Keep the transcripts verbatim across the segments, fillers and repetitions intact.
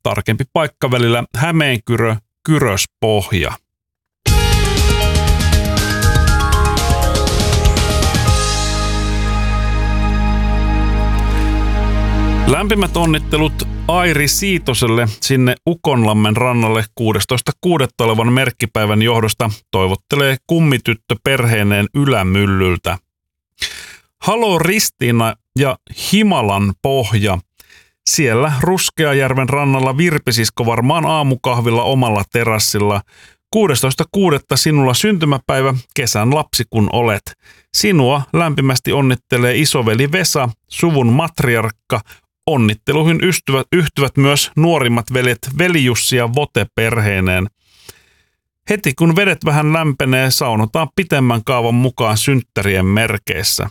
tarkempi paikka välillä Hämeenkyrö, Kyröspohja. Lämpimät onnittelut Airi Siitoselle sinne Ukonlammen rannalle kuudestoista kuudetta olevan merkkipäivän johdosta toivottelee kummityttö perheineen Ylämyllyltä. Halo Ristiina ja Himalan pohja. Siellä Ruskeajärven rannalla Virpisisko varmaan aamukahvilla omalla terassilla. kuudestoista kuudetta sinulla syntymäpäivä, kesän lapsi kun olet. Sinua lämpimästi onnittelee isoveli Vesa, suvun matriarkka. Onnitteluihin yhtyvät, yhtyvät myös nuorimmat veljet Veli-Jussi ja Vote perheineen. Heti kun vedet vähän lämpenee, saunotaan pitemmän kaavan mukaan synttärien merkeissä.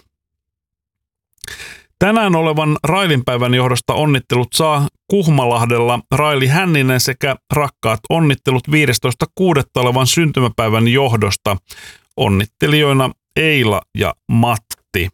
Tänään olevan Railinpäivän johdosta onnittelut saa Kuhmalahdella Raili Hänninen sekä rakkaat onnittelut viidestoista kuudetta olevan syntymäpäivän johdosta. Onnittelijoina Eila ja Matti.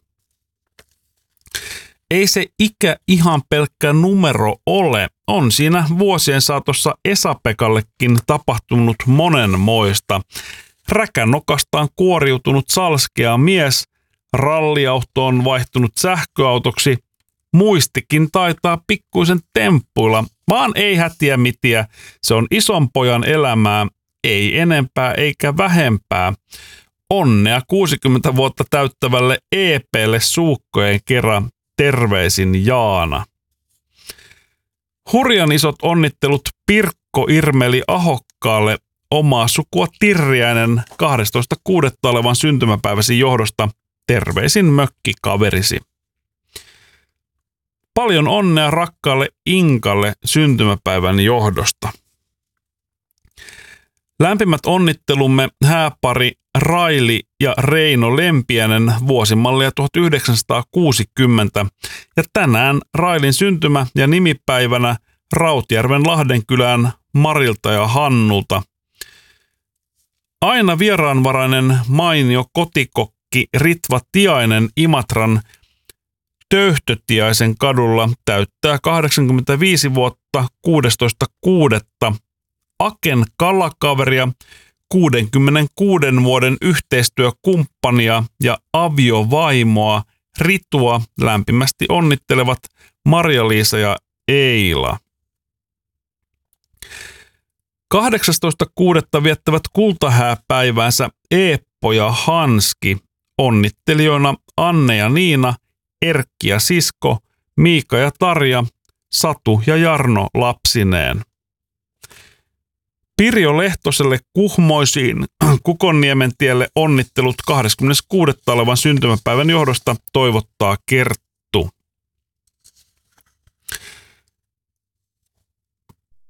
Ei se ikä ihan pelkkä numero ole. On siinä vuosien saatossa Esa-Pekallekin tapahtunut monenmoista. Räkänokastaan kuoriutunut salskea mies, ralliauto on vaihtunut sähköautoksi, muistikin taitaa pikkuisen temppuilla, vaan ei hätiä mitiä. Se on ison pojan elämää, ei enempää eikä vähempää. Onnea kuusikymmentä vuotta täyttävälle E P:lle suukkojen kerran. Terveisin Jaana. Hurjan isot onnittelut Pirkko Irmeli Ahokkaalle omaa sukua Tirriäinen kahdestoista kuudetta olevan syntymäpäiväsi johdosta. Terveisin mökkikaverisi. Paljon onnea rakkaalle Inkalle syntymäpäivän johdosta. Lämpimät onnittelumme hääpari Raili ja Reino Lempiänen vuosimallia tuhatyhdeksänsataakuusikymmentä ja tänään Railin syntymä- ja nimipäivänä Rautjärven Lahdenkylään Marilta ja Hannulta. Aina vieraanvarainen mainio kotikokki Ritva Tiainen Imatran Töyhtötiaisen kadulla täyttää kahdeksankymmentäviisi vuotta kuudestoista kuudetta. Aken kalakaveria, kuudenkymmenenkuuden vuoden yhteistyökumppania ja aviovaimoa Ritua lämpimästi onnittelevat Marja-Liisa ja Eila. kahdeksastoista kuudetta viettävät kultahääpäiväänsä Eeppo ja Hanski, onnittelijoina Anne ja Niina, Erkki ja Sisko, Miika ja Tarja, Satu ja Jarno lapsineen. Pirjo Lehtoselle Kuhmoisiin Kukonniemen tielle onnittelut kahdeskymmenes kuudetta olevan syntymäpäivän johdosta toivottaa Kerttu.